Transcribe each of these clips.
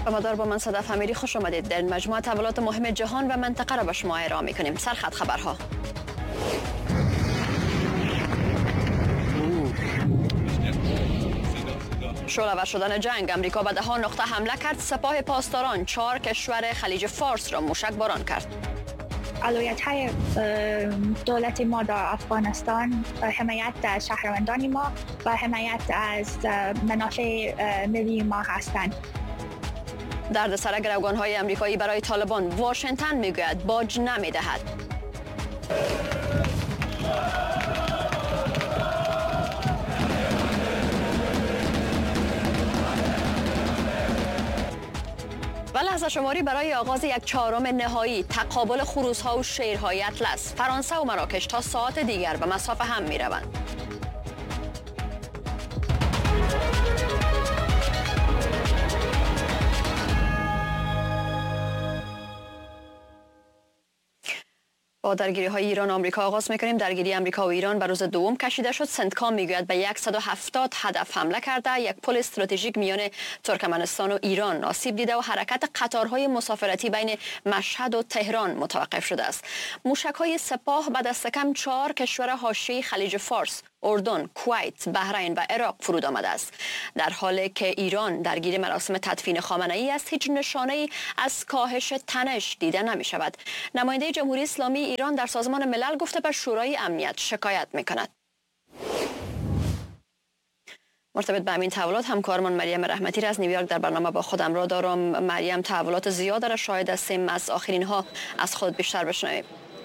و مدار با من صدف امیری خوش آمدید. در مجموعه تحولات مهم جهان و منطقه را به شما ارائه می‌کنیم. سرخط خبرها. شعله‌ور شدن جنگ. امریکا به 10 نقطه حمله کرد. سپاه پاسداران 4 کشور خلیج فارس را موشک باران کرد. اولویت‌های دولت ما در افغانستان حمایت از شهروندان ما و حمایت از منافع ملی ما هستند. دردسر گروگان‌های امریکایی برای طالبان. واشنگتن میگوید باج نمیدهد. و لحظه شماری برای آغاز 1/4 نهایی تقابل خروس‌ها و شیرهای اطلس. فرانسه و مراکش تا ساعت دیگر به مسافه هم می‌روند. با درگیری‌های ایران و آمریکا آغاز می‌کنیم. درگیری آمریکا و ایران به روز دوم کشیده شد. سنتکام میگوید به 170 هدف حمله کرده. یک پل استراتژیک میان ترکمنستان و ایران آسیب دیده و حرکت قطارهای مسافرتی بین مشهد و تهران متوقف شده است. موشک‌های سپاه به دست کم 4 کشور حاشیه خلیج فارس، اردن، کویت، بحرین و عراق فرود آمده است. در حالی که ایران درگیر مراسم تدفین خامنه‌ای است، هیچ نشانه‌ای از کاهش تنش دیده نمی شود. نماینده جمهوری اسلامی ایران در سازمان ملل گفته به شورای امنیت شکایت می کند. مرتبط به همین تحولات همکارمان مریم رحمتی را از نیویورک در برنامه با خودم را دارم. مریم، تحولات زیاد را شاهد هستیم. از آخرین ها از خود بیشتر بشنویم.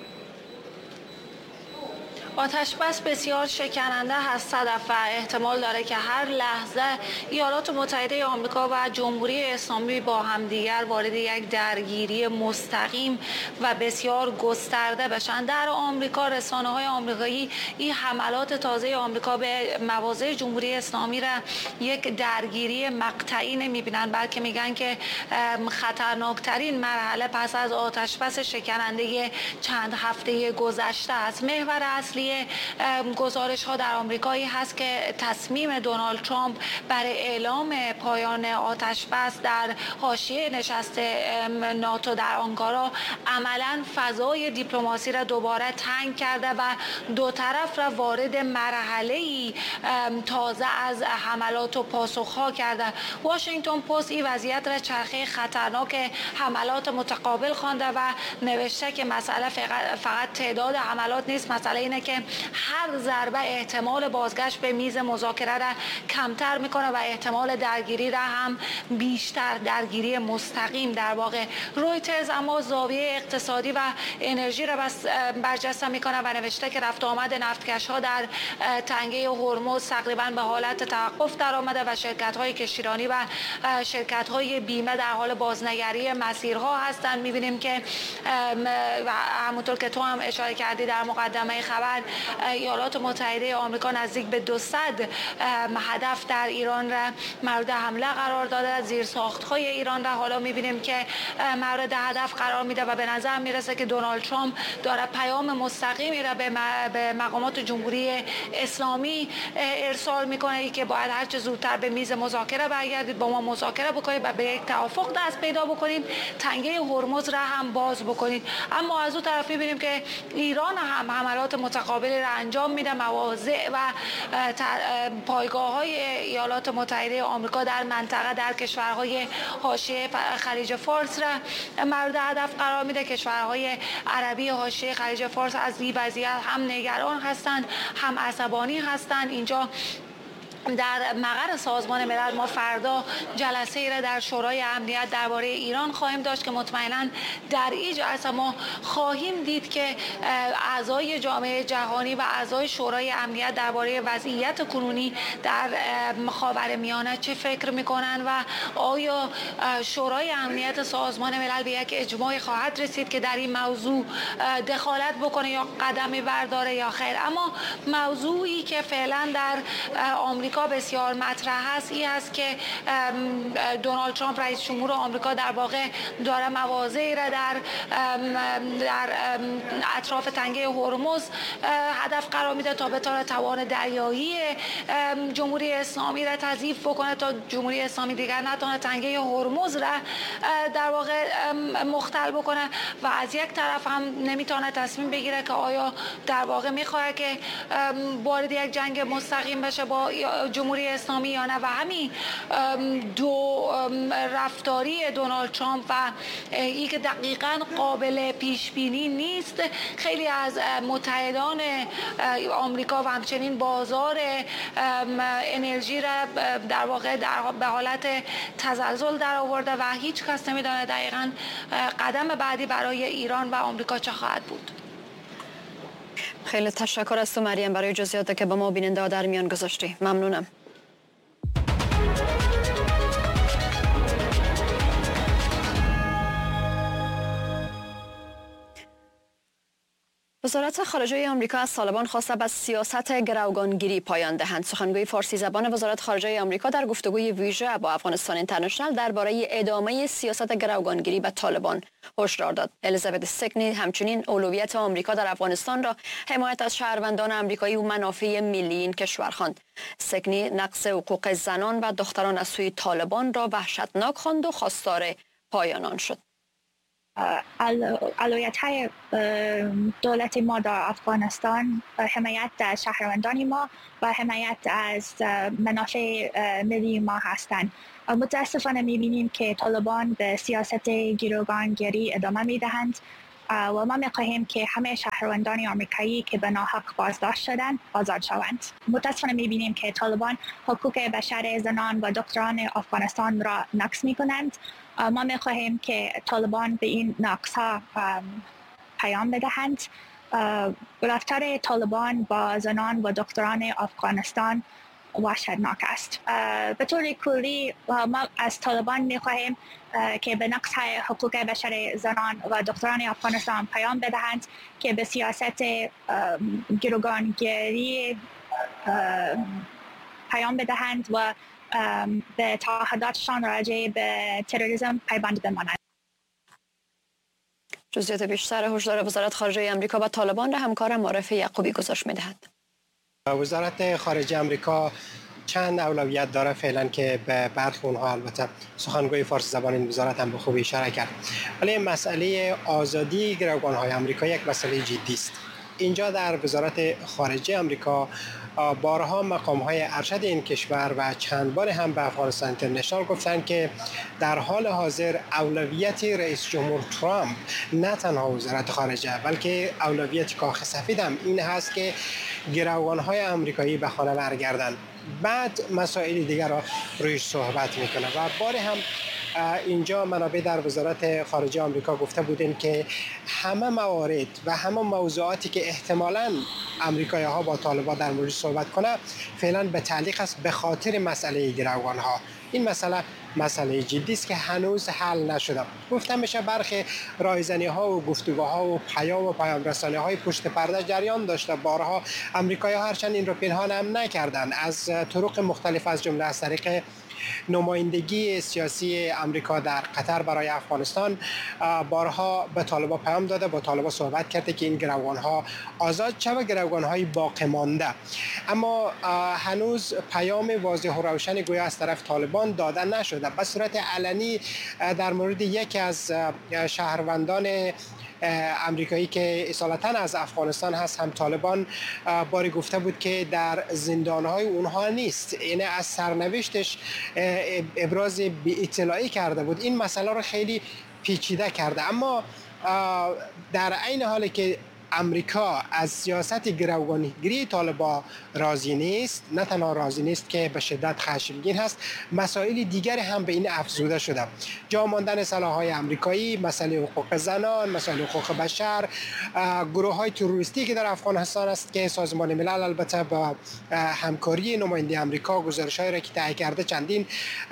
آتش بس بسیار شکننده هست صدف و احتمال داره که هر لحظه ایالات متحده آمریکا و جمهوری اسلامی با همدیگر وارد یک درگیری مستقیم و بسیار گسترده بشن. در آمریکا رسانه‌های آمریکایی این حملات تازه آمریکا به مواضع جمهوری اسلامی را یک درگیری مقطعی نمی‌بینن، بلکه میگن که خطرناکترین مرحله پس از آتش بس شکننده چند هفته گذشته است. محور اصلی گزارش ها در آمریکایی هست که تصمیم دونالد ترامپ برای اعلام پایان آتش بس در حاشیه نشست ناتو در آنکارا عملا فضای دیپلماسی را دوباره تنگ کرده و دو طرف را وارد مرحله‌ای تازه از حملات و پاسخ‌ها کرده. واشنگتن پست این وضعیت را چرخه خطرناک حملات متقابل خوانده و نوشته که مسئله فقط تعداد حملات نیست، مسئله اینه که هر ضربه احتمال بازگشت به میز مذاکره را کمتر میکنه و احتمال درگیری را هم بیشتر، درگیری مستقیم در واقع. رویترز اما زاویه اقتصادی و انرژی را برجسته میکنه و نوشته که رفت آمد نفتکش ها در تنگه هرمز تقریبا به حالت توقف در آمده و شرکت های کشتیرانی و شرکت های بیمه در حال بازنگری مسیرها هستند. میبینیم که همونطور که تو هم اشاره کردی در مقدمه خبر، ایالات متحده آمریکا نزدیک به 200 هدف در ایران را مورد حمله قرار داده. زیرساخت‌های ایران را حالا می‌بینیم که مورد هدف قرار میده و به نظر میرسه که دونالد ترامپ داره پیام مستقیمی را به مقامات جمهوری اسلامی ارسال میکنه، ای که باید هر چه زودتر به میز مذاکره برگردید، با ما مذاکره بکنید و به یک توافق دست پیدا بکنید، تنگه هرمز را هم باز بکنید. اما از اون طرف می‌بینیم که ایران هم حملات متقابلی را انجام میده. مواضع و پایگاه‌های ایالات متحده آمریکا در منطقه در کشورهای حاشیه خلیج فارس را مورد هدف قرار میده. کشورهای عربی حاشیه خلیج فارس از این وضعیت هم نگران هستند، هم عصبانی هستند. اینجا در مقر سازمان ملل ما فردا جلسه ای را در شورای امنیت درباره ایران خواهیم داشت که مطمئنا در این جلسه ما خواهیم دید که اعضای جامعه جهانی و اعضای شورای امنیت درباره وضعیت کنونی در خاورمیانه چه فکر میکنن و آیا شورای امنیت سازمان ملل به یک اجماع خواهد رسید که در این موضوع دخالت بکنه یا قدمی برداره یا خیر. اما موضوعی که فعلا در آمریکا آمریکا بسیار مطرح هست این است که دونالد ترامپ رئیس جمهور آمریکا در واقع داره مواضعی را در اطراف تنگه هرمز هدف قرار میده تا بتونه توان دریایی جمهوری اسلامی را تضعیف بکنه تا جمهوری اسلامی دیگر نتونه تنگه هرمز را در واقع مختل بکنه و از یک طرف هم نمیتونه تصمیم بگیره که آیا در واقع میخواد که وارد یک جنگ مستقیم بشه با جمهوری اسلامی یا نه و همین دو رفتاری دونالد ترامپ و این که دقیقاً قابل پیش بینی نیست خیلی از متحدان آمریکا و همچنین بازار انرژی را در واقع به حالت تزلزل در آورده و هیچ کس نمیدونه دقیقاً قدم بعدی برای ایران و آمریکا چه خواهد بود. خیلی تشکر از تو مریم برای جزئیاتی که با ما بیننده در میان گذاشتی. ممنونم. وزارت خارجه آمریکا از طالبان خواسته به سیاست گروگانگیری پایان دهند. سخنگوی فارسی زبان وزارت خارجه آمریکا در گفتگوی ویژه با افغانستان اینترنشنال درباره ادامه سیاست گروگانگیری به طالبان هشدار داد. الیزابت سکنی همچنین اولویت آمریکا در افغانستان را حمایت از شهروندان آمریکایی و منافع ملی این کشور خواند. سکنی نقض حقوق زنان و دختران از سوی طالبان را وحشتناک خواند و خواستار پایان آن شد. اولویت‌های دولت ما در افغانستان حمایت از شهروندان ما و حمایت از منافع ملی ما هستند. متاسفانه می‌بینیم که طالبان به سیاست گروگانگیری ادامه می‌دهند و ما می‌خواهیم که همه شهروندان آمریکایی که به ناحق بازداشت شدند آزاد شوند. متاسفانه می‌بینیم که طالبان حقوق بشر زنان و دختران افغانستان را نقض می‌کنند. ما می‌خواهیم که طالبان به این نقض‌ها پیام بدهند. رفتار طالبان با زنان و دختران افغانستان وحشتناک است. به طور کلی ما از طالبان می‌خواهیم که به نقض حقوق بشر زنان و دختران افغانستان پیام بدهند که به سیاست گروگانگیری پیام بدهند و به تعهداتشان راجع به تروریسم پایبند بمانند. جزئیات بیشتر هشدار وزارت خارجه آمریکا با طالبان را همکارم معرف یعقوبی گزارش می‌دهد. وزارت خارجه آمریکا چند اولویت داره فعلا که به برخی اونها البته سخنگوی فارسی زبان این وزارت هم به خوبی اشاره کرد. ولی مسئله آزادی گروگان‌های آمریکا یک مسئله جدی است. اینجا در وزارت خارجه آمریکا بارها مقام‌های ارشد این کشور و چند بار هم به افغانستان اینترنشنال گفتند که در حال حاضر اولویت رئیس جمهور ترامپ نه تنها وزارت خارجه بلکه اولویت کاخ سفید هم این هست که گروگان‌های آمریکایی به خانه برگردند. بعد مسائل دیگر را رویش صحبت میکنه و بار هم اینجا منابع در وزارت خارجه آمریکا گفته بودند که همه موارد و همه موضوعاتی که احتمالاً آمریکایی‌ها با طالبان در موردش صحبت کنه فعلا به تعلیق است به خاطر مسئله گروگان‌ها. این مسئله جدی است که هنوز حل نشده. گفتم میشه برخی رایزنی‌ها و گفتگوها و پیام رسانی‌های پشت پرده جریان داشته. بارها آمریکایی‌ها هرچند این رو پنهان هم نکردند از طرق مختلف از جمله از طریق نمایندگی سیاسی آمریکا در قطر برای افغانستان بارها به طالبان پیام داده، با طالبان صحبت کرده که این گروگان‌ها آزاد شود، گروگان‌های باقی مانده. اما هنوز پیام واضح و روشن گویا از طرف طالبان داده نشده. به صورت علنی در مورد یکی از شهروندان امریکایی که اصالتاً از افغانستان هست هم طالبان باری گفته بود که در زندانهای اونها نیست، یعنی از سرنوشتش ابراز بی اطلاعی کرده بود. این مسئله رو خیلی پیچیده کرده. اما در عین حالی که امریکا از سیاست گروگانگیری طالبان راضی نیست، نه تنها راضی نیست که به شدت خشمگین هست، مسائل دیگر هم به این افزوده شده. جا ماندن سلاح‌های آمریکایی، مسئله حقوق زنان، مسئله حقوق بشر، گروه‌های تروریستی که در افغانستان است که سازمان ملل البته با همکاری نماینده آمریکا گزارش‌هایی را که تهیه کرده چندین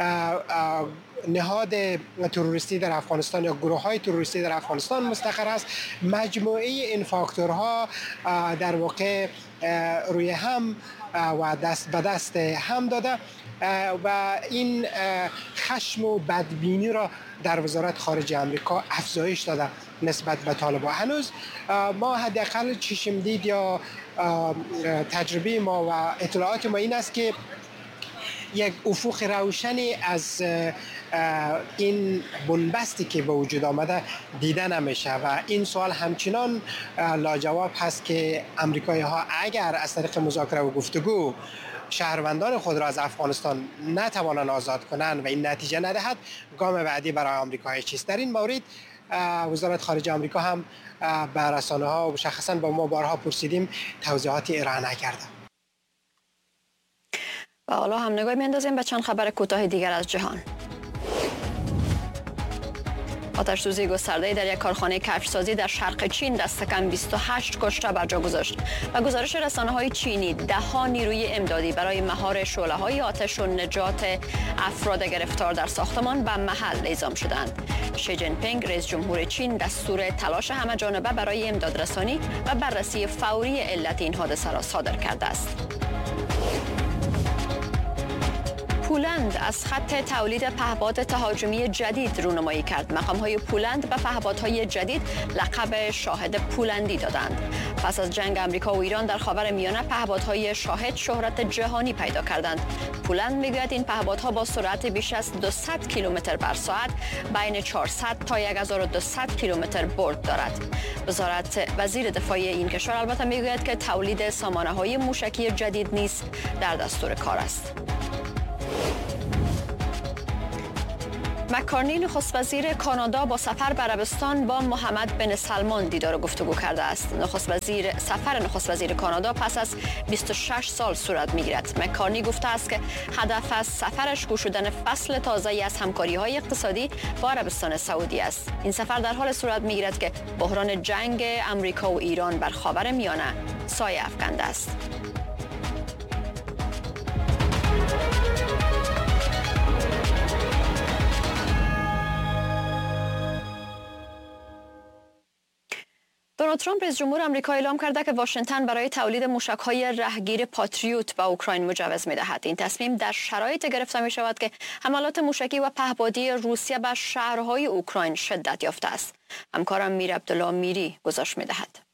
نهاد تروریستی در افغانستان یا گروه‌های تروریستی در افغانستان مستقر است، مجموعه انفاق فاکتورها در واقع روی هم و دست به دست هم داده و این خشم و بدبینی را در وزارت خارجه آمریکا افزایش داده نسبت به طالبان. هنوز ما حداقل چشم دید یا تجربه ما و اطلاعات ما این است که یک افق روشنی از این بنبستی که به وجود آمده دیده نمیشه و این سوال همچنان لاجواب هست که امریکایی ها اگر از طریق مذاکره و گفتگو شهروندان خود را از افغانستان نتوانند آزاد کنند و این نتیجه ندهد، گام بعدی برای آمریکا چیست؟ در این مورد وزارت خارجه آمریکا هم به رسانه ها و مشخصا با ما بارها پرسیدیم توضیحاتی ارائه نکرده. و حالا هم نگاه می‌اندازیم به چند خبر کوتاه دیگر از جهان. آتش سوزی گسترده در یک کارخانه کفشسازی در شرق چین دست کم 28 کشته بر جا گذاشت و گزارش رسانه‌های چینی ده‌ها نیروی امدادی برای مهار شعله‌های آتش و نجات افراد گرفتار در ساختمان به محل اعزام شدند. شی جین پینگ رئیس جمهور چین دستور تلاش همه‌جانبه برای امدادرسانی و بررسی فوری علت این حادثه را صادر کرده است. پولند از خط تولید پهپاد تهاجمی جدید رونمایی کرد. مقام‌های پولند به پهپادهای جدید لقب شاهد پولندی دادند. پس از جنگ آمریکا و ایران در خاورمیانه پهپادهای شاهد شهرت جهانی پیدا کردند. پولند میگوید این پهپادها با سرعت بیش از 200 کیلومتر بر ساعت بین 400 تا 1200 کیلومتر برد دارد. وزیر دفاع این کشور البته میگوید که تولید سامانه‌های موشکی جدید نیز در دستور کار است. مکارنی نخست وزیر کانادا با سفر به عربستان با محمد بن سلمان دیدار و گفتگو کرده است. سفر نخست وزیر کانادا پس از 26 سال صورت میگیرد. مکارنی گفته است که هدف از سفرش گشودن فصل تازه‌ای از همکاری‌های اقتصادی با عربستان سعودی است. این سفر در حال صورت میگیرد که بحران جنگ آمریکا و ایران بر خاورمیانه سایه افکنده است. دونالد ترامپ رئیس جمهور آمریکا اعلام کرده که واشنگتن برای تولید موشک‌های رهگیر پاتریوت به اوکراین مجوز می‌دهد. این تصمیم در شرایط گرفته می‌شود که حملات موشکی و پهپادی روسیه بر شهرهای اوکراین شدت یافته است. همکارم میر عبدالله میری گزارش می‌دهد.